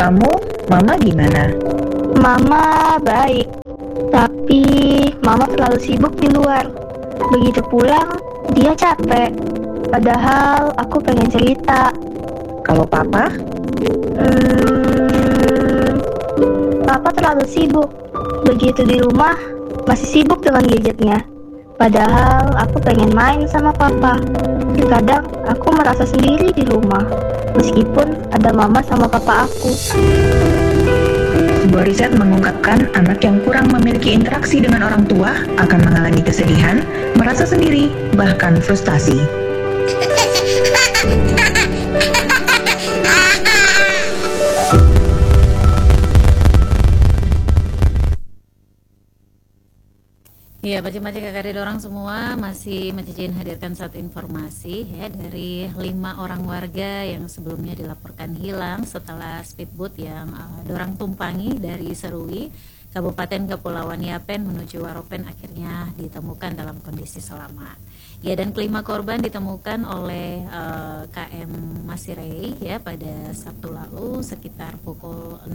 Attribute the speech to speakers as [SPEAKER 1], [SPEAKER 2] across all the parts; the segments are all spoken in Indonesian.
[SPEAKER 1] kamu, Mama gimana?
[SPEAKER 2] Mama baik, tapi Mama terlalu sibuk di luar. Begitu pulang, dia capek. Padahal aku pengen cerita.
[SPEAKER 1] Kalau Papa?
[SPEAKER 2] Papa terlalu sibuk. Begitu di rumah, masih sibuk dengan gadgetnya. Padahal aku pengen main sama Papa. Kadang aku merasa sendiri di rumah, meskipun ada Mama sama Papa aku.
[SPEAKER 1] Sebuah riset mengungkapkan anak yang kurang memiliki interaksi dengan orang tua akan mengalami kesedihan, merasa sendiri, bahkan frustasi.
[SPEAKER 3] Ya, Pak kakak dorang semua masih menjajin hadirkan satu informasi ya dari 5 orang warga yang sebelumnya dilaporkan hilang setelah speedboat yang dorang tumpangi dari Serui, Kabupaten Kepulauan Yapen menuju Waropen akhirnya ditemukan dalam kondisi selamat. Ya, dan kelima korban ditemukan oleh KM Masirei ya pada Sabtu lalu sekitar pukul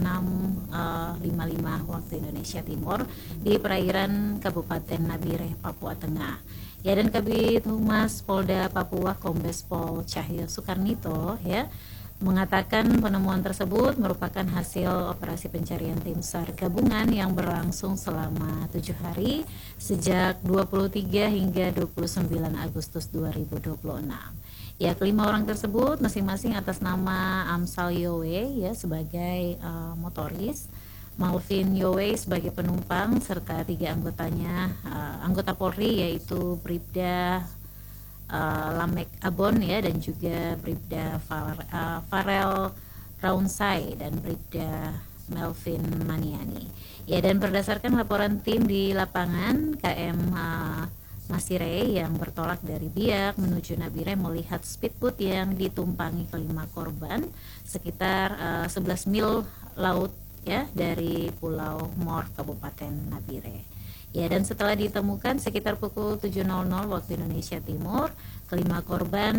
[SPEAKER 3] 6.55 waktu Indonesia Timur di perairan Kabupaten Nabire, Papua Tengah. Ya, dan Kabid Humas Polda Papua Kombes Pol Cahyo Sukarnito ya mengatakan penemuan tersebut merupakan hasil operasi pencarian tim SAR gabungan yang berlangsung selama 7 hari sejak 23 hingga 29 Agustus 2026. Ya, kelima orang tersebut masing-masing atas nama Amsal Yowe ya sebagai motoris, Malvin Yowe sebagai penumpang serta 3 anggotanya anggota Polri yaitu Bribda Lamek Abon ya dan juga Bribda Farel Raunsai dan Bribda Melvin Maniani. Ya, dan berdasarkan laporan tim di lapangan, KM Masirei yang bertolak dari Biak menuju Nabire melihat speedboat yang ditumpangi kelima korban sekitar 11 mil laut ya dari Pulau Mor Kabupaten Nabire. Ya, dan setelah ditemukan sekitar pukul 7.00 waktu Indonesia Timur, kelima korban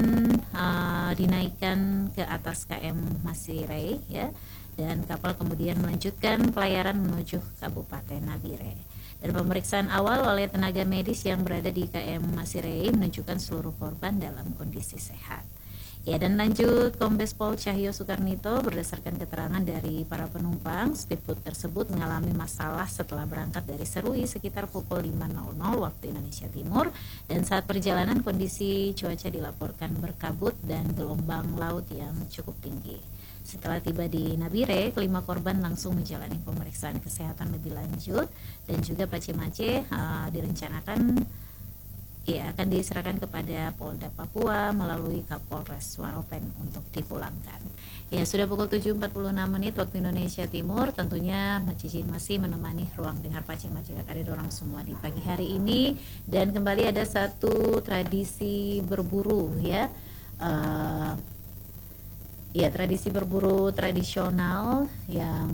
[SPEAKER 3] dinaikkan ke atas KM Masirei ya, dan kapal kemudian melanjutkan pelayaran menuju Kabupaten Nabire. Dan pemeriksaan awal oleh tenaga medis yang berada di KM Masirei menunjukkan seluruh korban dalam kondisi sehat. Ya, dan lanjut Kombes Pol Cahyo Sukarnito berdasarkan keterangan dari para penumpang, speedboat tersebut mengalami masalah setelah berangkat dari Serui sekitar pukul 5.00 waktu Indonesia Timur, dan saat perjalanan kondisi cuaca dilaporkan berkabut dan gelombang laut yang cukup tinggi. Setelah tiba di Nabire, kelima korban langsung menjalani pemeriksaan kesehatan lebih lanjut dan juga Pace-Mace direncanakan akan diserahkan kepada Polda Papua melalui Kapolres Waropen untuk dipulangkan. Ya, sudah pukul 7.46 waktu Indonesia Timur, tentunya Macicin masih menemani ruang dengar Pace-Mace kakak dorang semua di pagi hari ini, dan kembali ada satu tradisi berburu ya. Tradisi berburu tradisional yang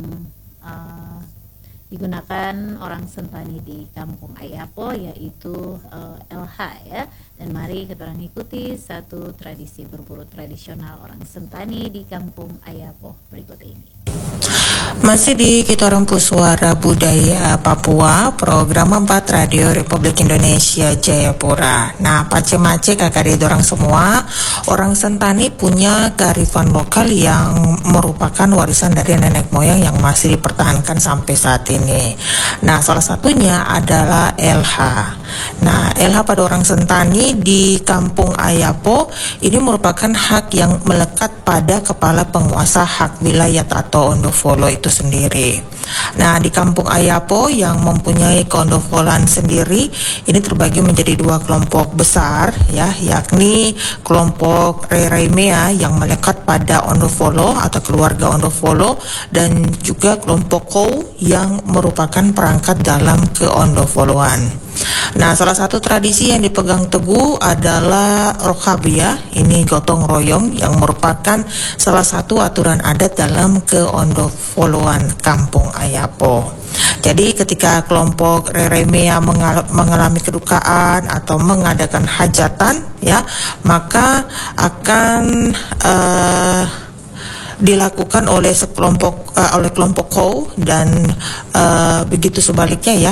[SPEAKER 3] digunakan orang Sentani di Kampung Ayapo, yaitu LH ya. Dan mari kita ikuti satu tradisi berburu tradisional orang Sentani di Kampung Ayapo berikut ini.
[SPEAKER 4] Masih di Kitorong Suara Budaya Papua, program 4 Radio Republik Indonesia Jayapura. Nah, Pace-Mace kakak dorang semua, orang Sentani punya kearifan lokal yang merupakan warisan dari nenek moyang yang masih dipertahankan sampai saat ini. Nah, salah satunya adalah LH. Nah, LH pada orang Sentani di Kampung Ayapo ini merupakan hak yang melekat pada kepala penguasa hak wilayah atau ondofolo itu sendiri. Nah, di Kampung Ayapo yang mempunyai keondofolan sendiri ini terbagi menjadi 2 kelompok besar ya, yakni kelompok Rereimea yang melekat pada ondofolo atau keluarga ondofolo, dan juga kelompok Kou yang merupakan perangkat dalam keondofoloan. Nah, salah satu tradisi yang dipegang teguh adalah Rokhabia, ini gotong royong yang merupakan salah satu aturan adat dalam keondofoloan Kampung Ayapo. Jadi ketika kelompok Rereimea mengalami kedukaan atau mengadakan hajatan ya, maka akan dilakukan oleh kelompok Kou dan begitu sebaliknya ya,